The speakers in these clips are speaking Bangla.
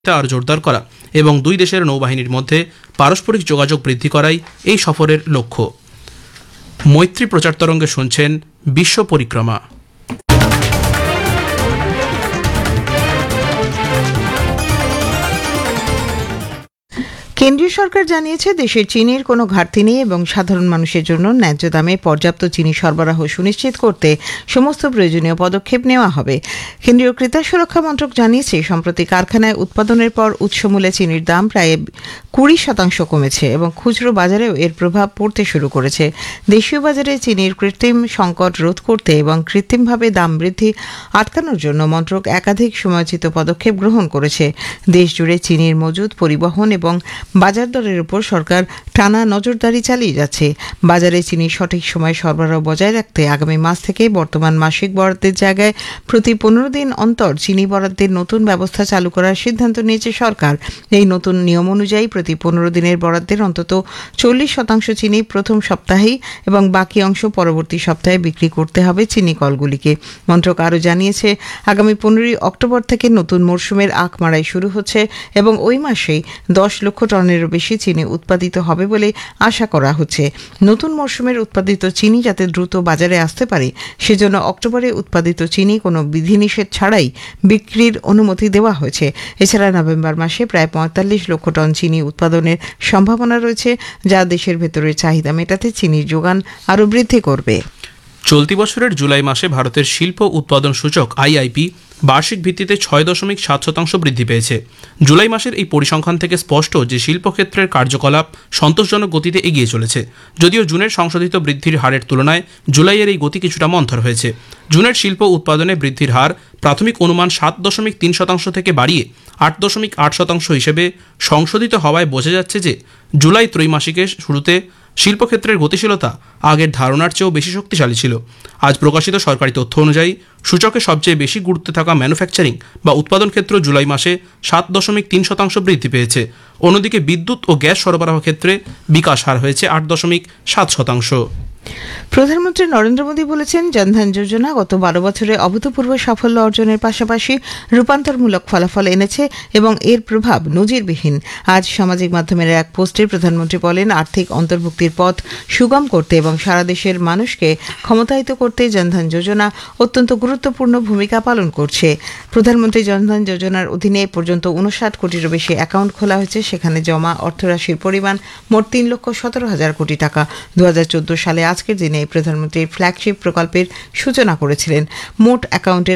আর জোরদার করা এবং দুই দেশের নৌবাহিনীর মধ্যে পারস্পরিক যোগাযোগ বৃদ্ধি করাই এই সফরের লক্ষ্য। মৈত্রী প্রচার তরঙ্গে শুনছেন বিশ্ব পরিক্রমা। কেন্দ্রীয় সরকার জানিয়েছে দেশে চিনির কোনো ঘাটতি নেই এবং সাধারণ মানুষের জন্য ন্যায্য দামে পর্যাপ্ত চিনি সরবরাহ সুনিশ্চিত করতে সমস্ত প্রয়োজনীয় পদক্ষেপ নেওয়া হবে। কেন্দ্রীয় ক্রেতা সুরক্ষা মন্ত্রক জানিয়েছে সম্প্রতি কারখানায় উৎপাদনের পর উৎসমূল্যে চিনির দাম প্রায় 20% কমেছে এবং খুচরো বাজারেও এর প্রভাব পড়তে শুরু করেছে। দেশীয় বাজারে চিনির কৃত্রিম সংকট রোধ করতে এবং কৃত্রিমভাবে দাম বৃদ্ধি আটকানোর জন্য মন্ত্রক একাধিক সময়োচিত পদক্ষেপ গ্রহণ করেছে। দেশজুড়ে চিনির মজুদ, পরিবহন এবং বাজার দরের উপর সরকার টানা নজরদারি চালিয়ে যাচ্ছে। বাজারে চিনি সঠিক সময়ে সরবরাহ বজায় রাখতে আগামী মাস থেকে বর্তমান মাসিক বরাদ্দের জায়গায় প্রতি 15 দিন অন্তর চিনি বরাদ্দের নতুন ব্যবস্থা চালু করার সিদ্ধান্ত নিয়েছে সরকার। এই নতুন নিয়ম অনুযায়ী প্রতি 15 দিনের বরাদ্দের অন্তত 40% চিনি প্রথম সপ্তাহেই এবং বাকি অংশ পরবর্তী সপ্তাহে বিক্রি করতে হবে চিনি কলগুলিকে। মন্ত্রক আরও জানিয়েছে আগামী 15 অক্টোবর থেকে নতুন মরশুমের আখ মাড়াই শুরু হচ্ছে এবং ওই মাসেই 10 লক্ষ টনেরও বেশি চিনি উৎপাদিত হবে বলে আশা করা হচ্ছে। নতুন মরশুমের উৎপাদিত চিনি যাতে দ্রুত বাজারে আসতে পারে সেজন্য অক্টোবরে উৎপাদিত চিনি কোনো বিধিনিষেধ ছাড়াই বিক্রির অনুমতি দেওয়া হয়েছে। এছাড়া নভেম্বর মাসে প্রায় 45 লক্ষ টন চিনি উৎপাদনের সম্ভাবনা রয়েছে, যা দেশের ভেতরের চাহিদা মেটাতে চিনির যোগান আরও বৃদ্ধি করবে। চলতি বছরের জুলাই মাসে ভারতের শিল্প উৎপাদন সূচক আইআইপি বার্ষিক ভিত্তিতে 6.7% বৃদ্ধি পেয়েছে। জুলাই মাসের এই পরিসংখ্যান থেকে স্পষ্ট যে শিল্পক্ষেত্রের কার্যকলাপ সন্তোষজনক গতিতে এগিয়ে চলেছে। যদিও জুনের সংশোধিত বৃদ্ধির হারের তুলনায় জুলাইয়ের এই গতি কিছুটা মন্থর হয়েছে। জুনের শিল্প উৎপাদনে বৃদ্ধির হার প্রাথমিক অনুমান 7.3% থেকে বাড়িয়ে 8.8% হিসেবে সংশোধিত হওয়ায় বোঝা যাচ্ছে যে জুলাই ত্রৈমাসিকের শুরুতে শিল্পক্ষেত্রের গতিশীলতা আগের ধারণার চেয়েও বেশি শক্তিশালী ছিল। আজ প্রকাশিত সরকারি তথ্য অনুযায়ী সূচকে সবচেয়ে বেশি গুরুত্ব থাকা ম্যানুফ্যাকচারিং বা উৎপাদন ক্ষেত্র জুলাই মাসে 7.3% বৃদ্ধি পেয়েছে। অন্যদিকে বিদ্যুৎ ও গ্যাস সরবরাহ ক্ষেত্রে বিকাশ হার হয়েছে 8.7%। প্রধানমন্ত্রী নরেন্দ্র মোদী বলেছেন জনধন যোজনা গত 12 বছরে অভূতপূর্ব সাফল্য অর্জনের পাশাপাশি রূপান্তরমূলক ফলাফল এনেছে এবং এর প্রভাব নজিরবিহীন। আজ সামাজিক মাধ্যমের এক পোস্টে প্রধানমন্ত্রী বলেন আর্থিক অন্তর্ভুক্তির পথ সুগম করতে এবং সারা দেশের মানুষকে ক্ষমতায়িত করতে জনধন যোজনা অত্যন্ত গুরুত্বপূর্ণ ভূমিকা পালন করছে। প্রধানমন্ত্রী জনধন যোজনার অধীনে পর্যন্ত 59 কোটিরও বেশি অ্যাকাউন্ট খোলা হয়েছে। সেখানে জমা অর্থরাশির পরিমাণ মোট 3,17,000 কোটি টাকা। 2014 সালে আজকের দিনে প্রধানমন্ত্রী ফ্ল্যাগশিপ প্রকল্পের সূচনা করেছিলেন। মোট অ্যাকাউন্টের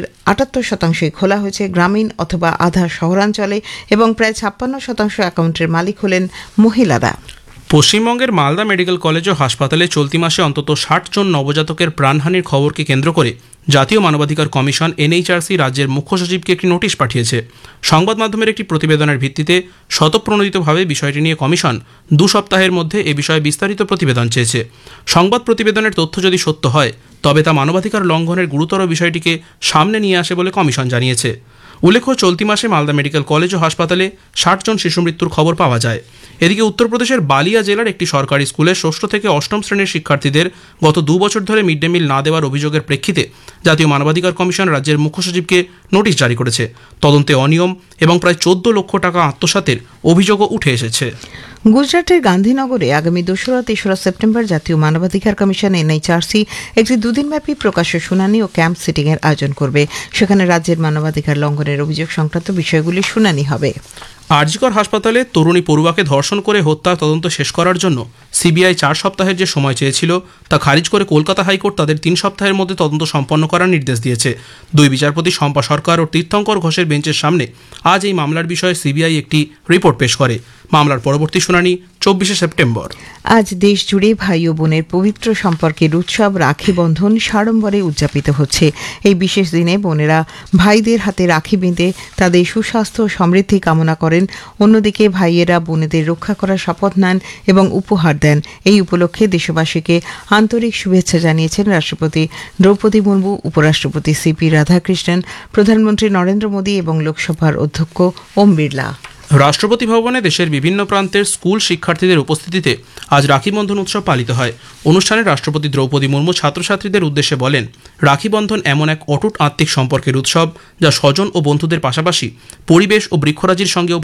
78% খোলা হয়েছে গ্রামীণ অথবা আধা শহরাঞ্চলে এবং প্রায় 56% অ্যাকাউন্টের মালিক হলেন মহিলারা। পশ্চিমবঙ্গের মালদা মেডিকেল কলেজ ও হাসপাতালে চলতি মাসে অন্তত 60 জন নবজাতকের প্রাণহানির খবরকে কেন্দ্র করে জাতীয় মানবাধিকার কমিশন এনএইচআরসি রাজ্যের মুখ্য সচিবকে একটি নোটিশ পাঠিয়েছে। সংবাদ মাধ্যমের একটি প্রতিবেদনের ভিত্তিতে স্বতঃপ্রণোদিতভাবে বিষয়টি নিয়ে কমিশন 2 সপ্তাহের মধ্যে এ বিষয়ে বিস্তারিত প্রতিবেদন চেয়েছে। সংবাদ প্রতিবেদনের তথ্য যদি সত্য হয় তবে তা মানবাধিকার লঙ্ঘনের গুরুতর বিষয়টিকে সামনে নিয়ে আসে বলে কমিশন জানিয়েছে। উল্লেখ্য চলতি মাসে মালদা মেডিকেল কলেজ ও হাসপাতালে 60 জন শিশু মৃত্যুর খবর পাওয়া যায়। এদিকে উত্তরপ্রদেশের বালিয়া জেলার একটি সরকারি স্কুলে 6ষ্ঠ থেকে 8ম শ্রেণীর শিক্ষার্থীদের গত 2 বছর ধরে মিড ডে মিল না দেওয়ার অভিযোগের প্রেক্ষিতে জাতীয় মানবাধিকার কমিশন রাজ্যের মুখ্য সচিবকে নোটিশ জারি করেছে। তদন্তে অনিয়ম এবং প্রায় 14 লক্ষ টাকা আত্মসাতের অভিযোগও উঠে এসেছে। গুজরাটের গান্ধীনগরে আগামী 2-3 সেপ্টেম্বর জাতীয় মানবাধিকার কমিশন এনএইচআরসি একটি 2 দিনব্যাপী প্রকাশ্য শুনানি ও ক্যাম্প সিটিং এর আয়োজন করবে। সেখানে রাজ্যের মানবাধিকার লঙ্ঘনের অভিযোগ সংক্রান্ত বিষয়গুলির শুনানি হবে। আরজিকর হাসপাতালে তরুণী পড়ুয়াকে ধর্ষণ করে হত্যার তদন্ত শেষ করার জন্য সিবিআই 4 সপ্তাহের যে সময় চেয়েছিল তা খারিজ করে কলকাতা হাইকোর্ট তাদের 3 সপ্তাহের মধ্যে তদন্ত সম্পন্ন করার নির্দেশ দিয়েছে। 2 বিচারপতি শম্পা সরকার ও তীর্থঙ্কর ঘোষের বেঞ্চের সামনে আজ এই মামলার বিষয়ে সিবিআই একটি রিপোর্ট পেশ করে। মামলার পরবর্তী শুনানি 24 সেপ্টেম্বর। আজ দেশ জুড়ে ভাই ও বোনের পবিত্র সম্পর্কের উৎসব রাখি বন্ধন সাড়ম্বরে উদযাপিত হচ্ছে। এই বিশেষ দিনে বোনেরা ভাইদের হাতে রাখি বেঁধে তাদের সুস্বাস্থ্য ও সমৃদ্ধি কামনা করেন। অন্যদিকে ভাইয়েরা বোনেদের রক্ষা করার শপথ নেন এবং উপহার দেন। এই উপলক্ষে দেশবাসীকে আন্তরিক শুভেচ্ছা জানিয়েছেন রাষ্ট্রপতি দ্রৌপদী মুর্মু, উপরাষ্ট্রপতি সিপি রাধাকৃষ্ণন, প্রধানমন্ত্রী নরেন্দ্র মোদী এবং লোকসভার অধ্যক্ষ ওম বিড়লা। রাষ্ট্রপতি ভবনে দেশের বিভিন্ন প্রান্তের স্কুল শিক্ষার্থীদের উপস্থিতিতে আজ রাখি বন্ধন উৎসব পালিত হয়। অনুষ্ঠানে রাষ্ট্রপতি দ্রৌপদী মুর্মু ছাত্রছাত্রীদের উদ্দেশ্যে বলেন, রাখি বন্ধন এমন এক অটুট আত্মিক সম্পর্কের উৎসব যা স্বজন ও বন্ধুদের পাশাপাশি পরিবেশ ও বৃক্ষরাজির সঙ্গেও